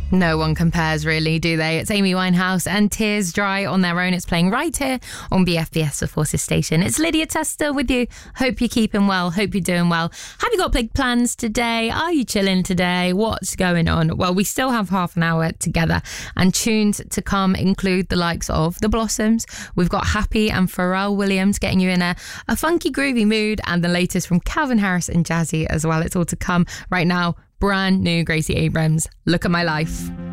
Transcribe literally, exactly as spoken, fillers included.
No one compares, really, do they? It's Amy Winehouse and Tears Dry on their own. It's playing right here on B F B S The Forces Station. It's Lydia Tester with you. Hope you're keeping well. Hope you're doing well. Have you got big plans today? Are you chilling today? What's going on? Well, we still have half an hour together, and tunes to come include the likes of The Blossoms. We've got Happy and Pharrell Williams getting you in a, a funky, groovy mood, and the latest from Calvin Harris and Jazzy as well. It's all to come right now. Brand new Gracie Abrams, Look at My Life.